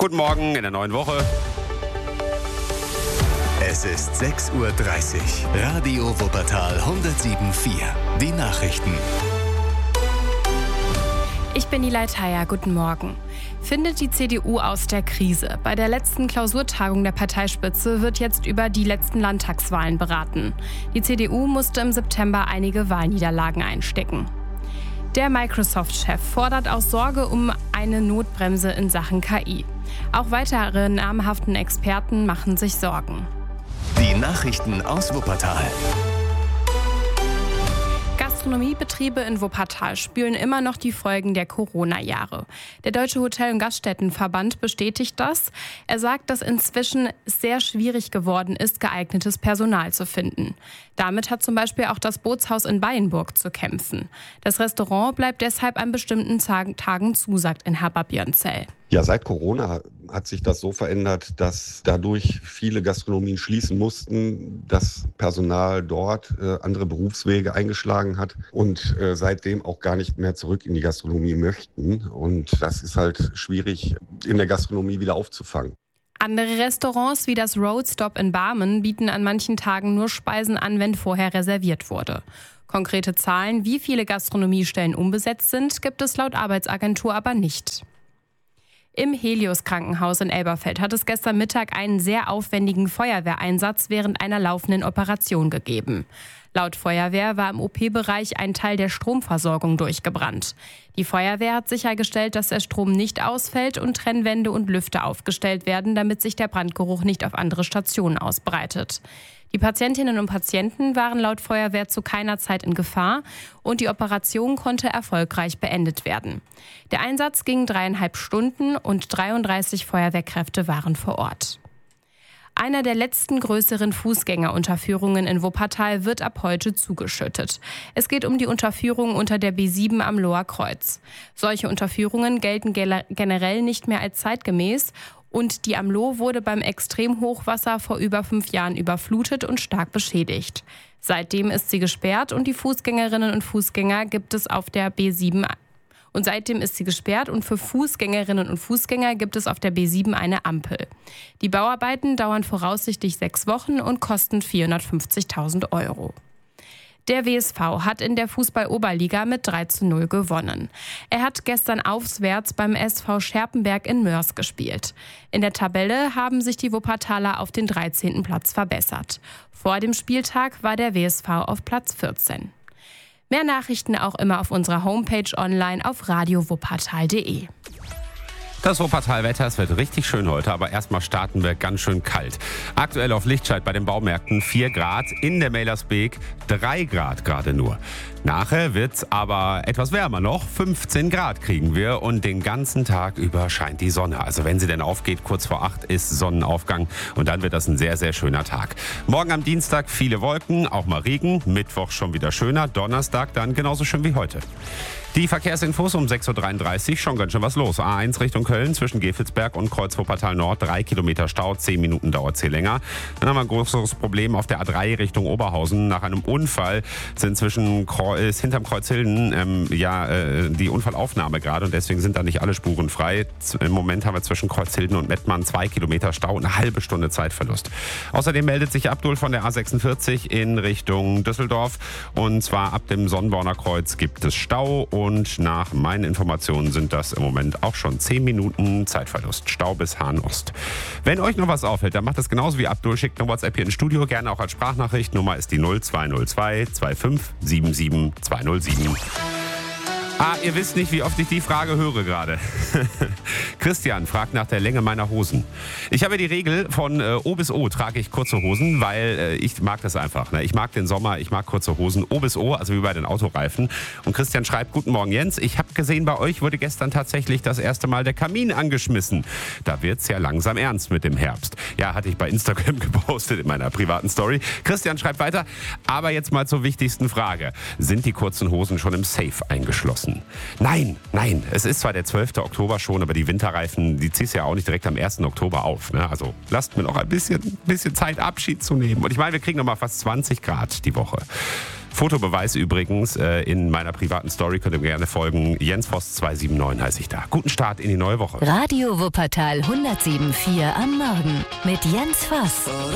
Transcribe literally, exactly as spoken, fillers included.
Guten Morgen in der neuen Woche. Es ist sechs Uhr dreißig. Radio Wuppertal hundertsieben Komma vier. Die Nachrichten. Ich bin Nilay Theier. Guten Morgen. Findet die C D U aus der Krise? Bei der letzten Klausurtagung der Parteispitze wird jetzt über die letzten Landtagswahlen beraten. Die C D U musste im September einige Wahlniederlagen einstecken. Der Microsoft-Chef fordert aus Sorge um eine Notbremse in Sachen K I. Auch weitere namhaften Experten machen sich Sorgen. Die Nachrichten aus Wuppertal. Gastronomiebetriebe in Wuppertal spüren immer noch die Folgen der Corona-Jahre. Der Deutsche Hotel- und Gaststättenverband bestätigt das. Er sagt, dass inzwischen sehr schwierig geworden ist, geeignetes Personal zu finden. Damit hat zum Beispiel auch das Bootshaus in Beyenburg zu kämpfen. Das Restaurant bleibt deshalb an bestimmten Tagen zu, sagt Inhaber Björn Zell. Ja, seit Corona hat sich das so verändert, dass dadurch viele Gastronomien schließen mussten, das Personal dort äh, andere Berufswege eingeschlagen hat und äh, seitdem auch gar nicht mehr zurück in die Gastronomie möchten. Und das ist halt schwierig in der Gastronomie wieder aufzufangen. Andere Restaurants wie das Road Stop in Barmen bieten an manchen Tagen nur Speisen an, wenn vorher reserviert wurde. Konkrete Zahlen, wie viele Gastronomiestellen unbesetzt sind, gibt es laut Arbeitsagentur aber nicht. Im Helios-Krankenhaus in Elberfeld hat es gestern Mittag einen sehr aufwendigen Feuerwehreinsatz während einer laufenden Operation gegeben. Laut Feuerwehr war im O P-Bereich ein Teil der Stromversorgung durchgebrannt. Die Feuerwehr hat sichergestellt, dass der Strom nicht ausfällt und Trennwände und Lüfter aufgestellt werden, damit sich der Brandgeruch nicht auf andere Stationen ausbreitet. Die Patientinnen und Patienten waren laut Feuerwehr zu keiner Zeit in Gefahr und die Operation konnte erfolgreich beendet werden. Der Einsatz ging dreieinhalb Stunden und dreiunddreißig Feuerwehrkräfte waren vor Ort. Einer der letzten größeren Fußgängerunterführungen in Wuppertal wird ab heute zugeschüttet. Es geht um die Unterführung unter der B sieben am Loher Kreuz. Solche Unterführungen gelten generell nicht mehr als zeitgemäß und die Amlo wurde beim Extremhochwasser vor über fünf Jahren überflutet und stark beschädigt. Seitdem ist sie gesperrt und die Fußgängerinnen und Fußgänger gibt es auf der B sieben Und seitdem ist sie gesperrt und für Fußgängerinnen und Fußgänger gibt es auf der B sieben eine Ampel. Die Bauarbeiten dauern voraussichtlich sechs Wochen und kosten vierhundertfünfzigtausend Euro. Der W S V hat in der Fußball-Oberliga mit drei zu null gewonnen. Er hat gestern auswärts beim S V Scherpenberg in Mörs gespielt. In der Tabelle haben sich die Wuppertaler auf den dreizehnten Platz verbessert. Vor dem Spieltag war der W S V auf Platz vierzehn. Mehr Nachrichten auch immer auf unserer Homepage online auf radio wuppertal punkt de. Das Wuppertal-Wetter, es wird richtig schön heute, aber erstmal starten wir ganz schön kalt. Aktuell auf Lichtscheid bei den Baumärkten vier Grad, in der Mailersbeek drei Grad gerade nur. Nachher wird's aber etwas wärmer noch, fünfzehn Grad kriegen wir und den ganzen Tag über scheint die Sonne. Also wenn sie denn aufgeht, kurz vor acht ist Sonnenaufgang und dann wird das ein sehr, sehr schöner Tag. Morgen am Dienstag viele Wolken, auch mal Regen, Mittwoch schon wieder schöner, Donnerstag dann genauso schön wie heute. Die Verkehrsinfos um sechs Uhr dreiunddreißig, schon ganz schön was los. A eins Richtung Köln zwischen Gefelsberg und Kreuz Wuppertal Nord, drei Kilometer Stau, zehn Minuten dauert es länger. Dann haben wir ein größeres Problem auf der A drei Richtung Oberhausen. Nach einem Unfall sind zwischen Kreuz, hinterm Kreuzhilden ähm, ja, äh, die Unfallaufnahme gerade und deswegen sind da nicht alle Spuren frei. Im Moment haben wir zwischen Kreuzhilden und Mettmann zwei Kilometer Stau und eine halbe Stunde Zeitverlust. Außerdem meldet sich Abdul von der A sechsundvierzig in Richtung Düsseldorf und zwar ab dem Sonnenborner Kreuz gibt es Stau und nach meinen Informationen sind das im Moment auch schon zehn Minuten Zeitverlust. Stau bis Hahn-Ost. Wenn euch noch was auffällt, dann macht das genauso wie Abdul. Schickt eine WhatsApp hier ins Studio, gerne auch als Sprachnachricht. Nummer ist die null zwei null zwei zwei fünf sieben sieben zwei null sieben. Ah, ihr wisst nicht, wie oft ich die Frage höre gerade. Christian fragt nach der Länge meiner Hosen. Ich habe die Regel, von äh, O bis O trage ich kurze Hosen, weil äh, ich mag das einfach. Ne? Ich mag den Sommer, ich mag kurze Hosen. O bis O, also wie bei den Autoreifen. Und Christian schreibt, guten Morgen Jens, ich habe gesehen, bei euch wurde gestern tatsächlich das erste Mal der Kamin angeschmissen. Da wird's ja langsam ernst mit dem Herbst. Ja, hatte ich bei Instagram gepostet in meiner privaten Story. Christian schreibt weiter, aber jetzt mal zur wichtigsten Frage. Sind die kurzen Hosen schon im Safe eingeschlossen? Nein, nein, es ist zwar der zwölfte Oktober schon, aber die Winterreifen, die ziehst du ja auch nicht direkt am ersten Oktober auf. Ne? Also lasst mir noch ein bisschen, bisschen Zeit, Abschied zu nehmen. Und ich meine, wir kriegen noch mal fast zwanzig Grad die Woche. Fotobeweis übrigens äh, in meiner privaten Story, könnt ihr mir gerne folgen. Jens Voss zwei sieben neun heiße ich da. Guten Start in die neue Woche. Radio Wuppertal hundertsieben Komma vier am Morgen mit Jens Voss.